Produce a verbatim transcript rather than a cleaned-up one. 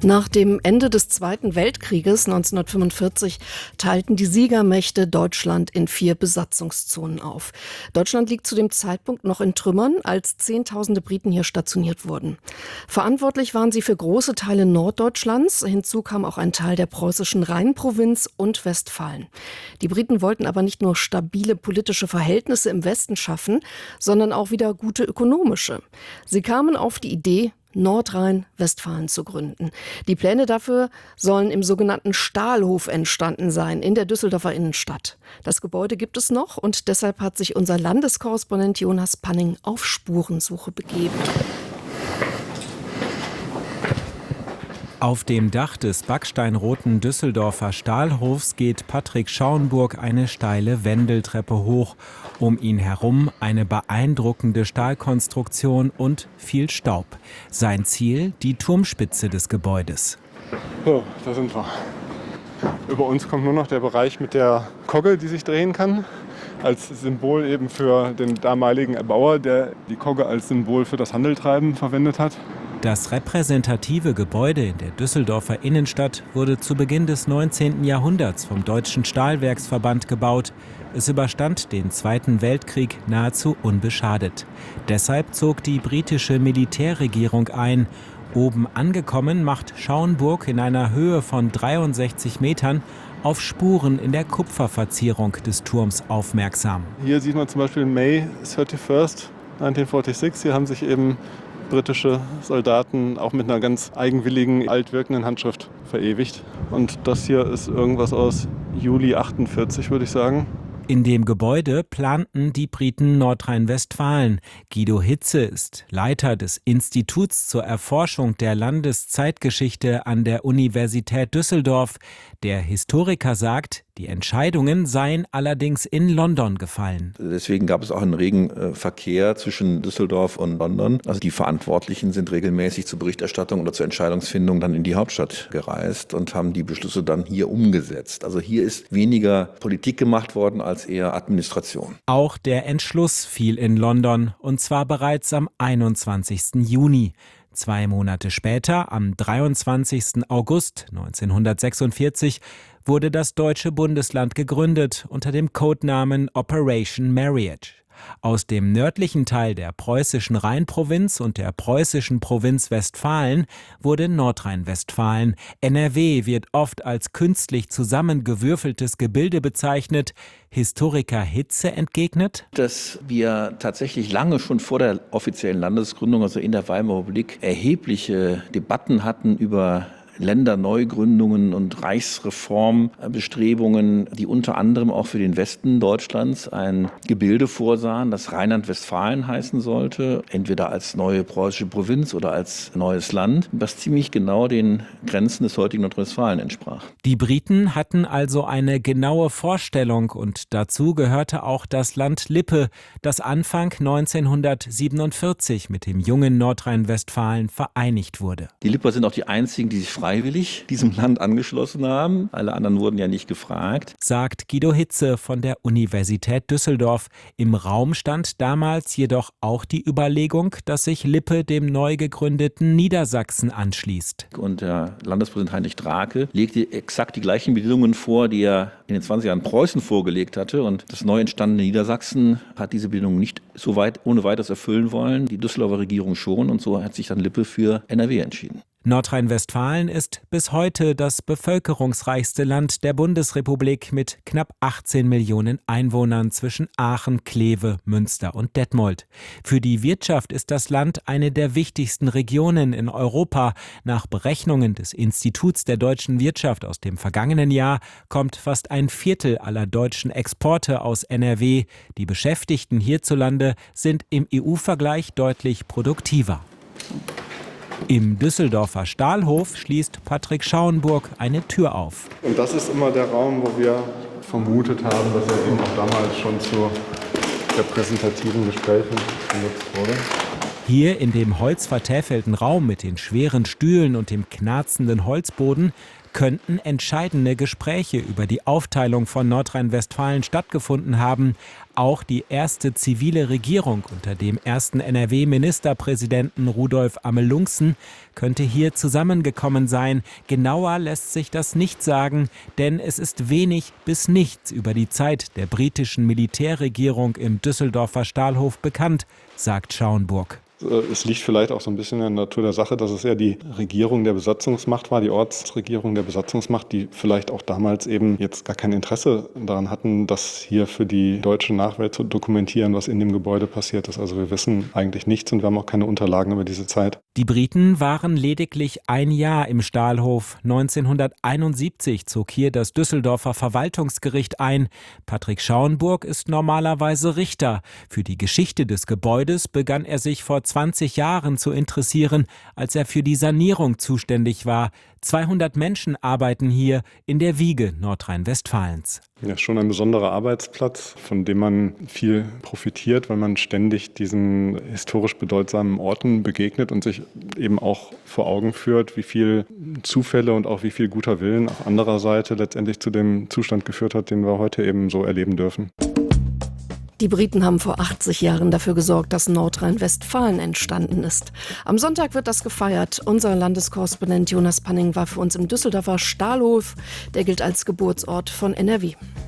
Nach dem Ende des Zweiten Weltkrieges neunzehnhundertfünfundvierzig teilten die Siegermächte Deutschland in vier Besatzungszonen auf. Deutschland liegt zu dem Zeitpunkt noch in Trümmern, als Zehntausende Briten hier stationiert wurden. Verantwortlich waren sie für große Teile Norddeutschlands. Hinzu kam auch ein Teil der preußischen Rheinprovinz und Westfalen. Die Briten wollten aber nicht nur stabile politische Verhältnisse im Westen schaffen, sondern auch wieder gute ökonomische. Sie kamen auf die Idee, Nordrhein-Westfalen zu gründen. Die Pläne dafür sollen im sogenannten Stahlhof entstanden sein, in der Düsseldorfer Innenstadt. Das Gebäude gibt es noch und deshalb hat sich unser Landeskorrespondent Jonas Panning auf Spurensuche begeben. Auf dem Dach des backsteinroten Düsseldorfer Stahlhofs geht Patrick Schauenburg eine steile Wendeltreppe hoch. Um ihn herum eine beeindruckende Stahlkonstruktion und viel Staub. Sein Ziel, die Turmspitze des Gebäudes. So, da sind wir. Über uns kommt nur noch der Bereich mit der Kogge, die sich drehen kann. Als Symbol eben für den damaligen Erbauer, der die Kogge als Symbol für das Handeltreiben verwendet hat. Das repräsentative Gebäude in der Düsseldorfer Innenstadt wurde zu Beginn des neunzehnten Jahrhunderts vom Deutschen Stahlwerksverband gebaut. Es überstand den Zweiten Weltkrieg nahezu unbeschadet. Deshalb zog die britische Militärregierung ein. Oben angekommen macht Schauenburg in einer Höhe von dreiundsechzig Metern auf Spuren in der Kupferverzierung des Turms aufmerksam. Hier sieht man zum Beispiel May thirty-first neunzehnhundertsechsundvierzig. Hier haben sich eben britische Soldaten auch mit einer ganz eigenwilligen, altwirkenden Handschrift verewigt. Und das hier ist irgendwas aus Juli achtundvierzig, würde ich sagen. In dem Gebäude planten die Briten Nordrhein-Westfalen. Guido Hitze ist Leiter des Instituts zur Erforschung der Landeszeitgeschichte an der Universität Düsseldorf. Der Historiker sagt, die Entscheidungen seien allerdings in London gefallen. Deswegen gab es auch einen regen äh, Verkehr zwischen Düsseldorf und London. Also die Verantwortlichen sind regelmäßig zur Berichterstattung oder zur Entscheidungsfindung dann in die Hauptstadt gereist und haben die Beschlüsse dann hier umgesetzt. Also hier ist weniger Politik gemacht worden als eher Administration. Auch der Entschluss fiel in London, und zwar bereits am einundzwanzigsten Juni. Zwei Monate später, am dreiundzwanzigsten August neunzehnhundertsechsundvierzig, wurde das deutsche Bundesland gegründet unter dem Codenamen Operation Marriage. Aus dem nördlichen Teil der preußischen Rheinprovinz und der preußischen Provinz Westfalen wurde Nordrhein-Westfalen. N R W wird oft als künstlich zusammengewürfeltes Gebilde bezeichnet. Historiker Hitze entgegnet, dass wir tatsächlich lange schon vor der offiziellen Landesgründung, also in der Weimarer Republik, erhebliche Debatten hatten über Länderneugründungen und Reichsreformbestrebungen, die unter anderem auch für den Westen Deutschlands ein Gebilde vorsahen, das Rheinland-Westfalen heißen sollte, entweder als neue preußische Provinz oder als neues Land, das ziemlich genau den Grenzen des heutigen Nordrhein-Westfalen entsprach. Die Briten hatten also eine genaue Vorstellung, und dazu gehörte auch das Land Lippe, das Anfang neunzehnhundertsiebenundvierzig mit dem jungen Nordrhein-Westfalen vereinigt wurde. Die Lipper sind auch die einzigen, die sich freiwillig diesem Land angeschlossen haben. Alle anderen wurden ja nicht gefragt. Sagt Guido Hitze von der Universität Düsseldorf. Im Raum stand damals jedoch auch die Überlegung, dass sich Lippe dem neu gegründeten Niedersachsen anschließt. Und der Landespräsident Heinrich Drake legte exakt die gleichen Bedingungen vor, die er in den zwanziger Jahren Preußen vorgelegt hatte. Und das neu entstandene Niedersachsen hat diese Bedingungen nicht so weit ohne weiteres erfüllen wollen. Die Düsseldorfer Regierung schon. Und so hat sich dann Lippe für N R W entschieden. Nordrhein-Westfalen ist bis heute das bevölkerungsreichste Land der Bundesrepublik mit knapp achtzehn Millionen Einwohnern zwischen Aachen, Kleve, Münster und Detmold. Für die Wirtschaft ist das Land eine der wichtigsten Regionen in Europa. Nach Berechnungen des Instituts der deutschen Wirtschaft aus dem vergangenen Jahr kommt fast ein Viertel aller deutschen Exporte aus N R W. Die Beschäftigten hierzulande sind im E U-Vergleich deutlich produktiver. Im Düsseldorfer Stahlhof schließt Patrick Schauenburg eine Tür auf. Und das ist immer der Raum, wo wir vermutet haben, dass er eben auch damals schon zu repräsentativen Gesprächen genutzt wurde. Hier in dem holzvertäfelten Raum mit den schweren Stühlen und dem knarzenden Holzboden könnten entscheidende Gespräche über die Aufteilung von Nordrhein-Westfalen stattgefunden haben. Auch die erste zivile Regierung unter dem ersten N R W-Ministerpräsidenten Rudolf Amelunxen könnte hier zusammengekommen sein. Genauer lässt sich das nicht sagen, denn es ist wenig bis nichts über die Zeit der britischen Militärregierung im Düsseldorfer Stahlhof bekannt, sagt Schauenburg. Es liegt vielleicht auch so ein bisschen in der Natur der Sache, dass es ja die Regierung der Besatzungsmacht war, die Ortsregierung der Besatzungsmacht, die vielleicht auch damals eben jetzt gar kein Interesse daran hatten, das hier für die deutsche Nachwelt zu dokumentieren, was in dem Gebäude passiert ist. Also wir wissen eigentlich nichts und wir haben auch keine Unterlagen über diese Zeit. Die Briten waren lediglich ein Jahr im Stahlhof. neunzehnhunderteinundsiebzig zog hier das Düsseldorfer Verwaltungsgericht ein. Patrick Schauenburg ist normalerweise Richter. Für die Geschichte des Gebäudes begann er sich vor zwanzig Jahren zu interessieren, als er für die Sanierung zuständig war. zweihundert Menschen arbeiten hier in der Wiege Nordrhein-Westfalens. Ja, schon ein besonderer Arbeitsplatz, von dem man viel profitiert, weil man ständig diesen historisch bedeutsamen Orten begegnet und sich eben auch vor Augen führt, wie viel Zufälle und auch wie viel guter Willen auf anderer Seite letztendlich zu dem Zustand geführt hat, den wir heute eben so erleben dürfen. Die Briten haben vor achtzig Jahren dafür gesorgt, dass Nordrhein-Westfalen entstanden ist. Am Sonntag wird das gefeiert. Unser Landeskorrespondent Jonas Panning war für uns im Düsseldorfer Stahlhof. Der gilt als Geburtsort von N R W.